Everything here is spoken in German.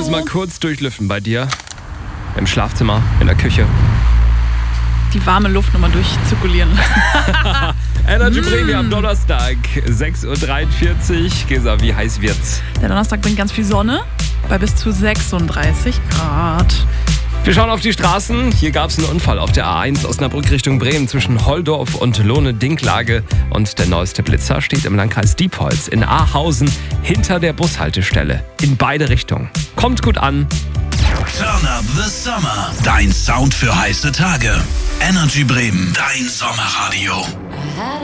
Also mal kurz durchlüften bei dir. Im Schlafzimmer, in der Küche. Die warme Luft nochmal durchzirkulieren lassen. Energy Bremen am Donnerstag, 6.43 Uhr. Gesa, wie heiß wird's? Der Donnerstag bringt ganz viel Sonne, bei bis zu 36 Grad. Wir schauen auf die Straßen. Hier gab es einen Unfall auf der A1 Osnabrück Richtung Bremen zwischen Holdorf und Lohne-Dinklage. Und der neueste Blitzer steht im Landkreis Diepholz in Ahausen hinter der Bushaltestelle. In beide Richtungen. Kommt gut an. Turn up the summer. Dein Sound für heiße Tage. Energy Bremen, dein Sommerradio.